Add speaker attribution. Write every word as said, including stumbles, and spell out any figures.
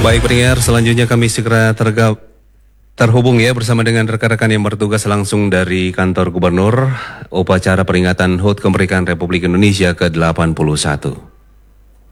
Speaker 1: Baik pendengar, selanjutnya kami segera terga terhubung ya bersama dengan rekan-rekan yang bertugas langsung dari kantor gubernur upacara peringatan H U T Kemerdekaan Republik Indonesia ke delapan puluh satu.